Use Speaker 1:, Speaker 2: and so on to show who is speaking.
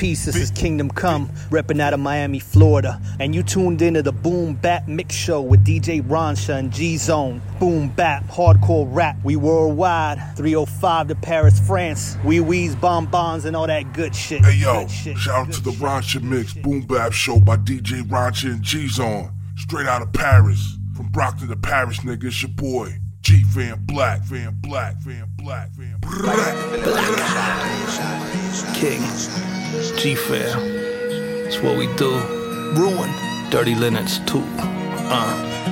Speaker 1: peace, this is Kingdom Come, reppin' out of Miami, Florida. And you tuned into the Boom Bap Mix Show with DJ Ransha and G-Zone. Boom Bap, hardcore rap, we worldwide. 305 to Paris, France. Wee-wees, bonbons, and all that good shit.
Speaker 2: Hey yo, shout out to the Ransha Mix Boom Bap Show by DJ Ransha and G-Zone. Straight out of Paris. From Brockton to Paris, nigga, it's your boy. G-Van Black, Van Black, Van Black, Van Black.
Speaker 3: King, G-Fam, it's what we do. Ruin, Dirty Linux too.